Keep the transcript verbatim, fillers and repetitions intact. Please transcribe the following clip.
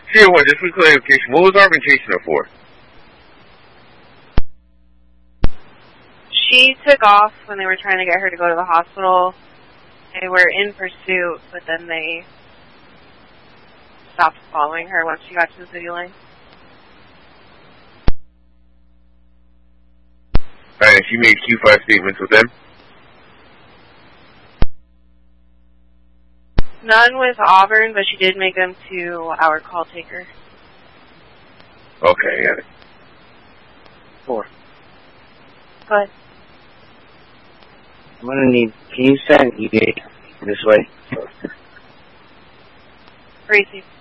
Tier one, just for clarification, what was Arvin chasing her for? She took off when they were trying to get her to go to the hospital. They were in pursuit, but then they stopped following her once she got to the city line. Alright, she made Q five statements with them? None with Auburn, but she did make them to our call taker. Okay, got it. Four. Go ahead. I'm gonna need, can you send E A this way? Gracie.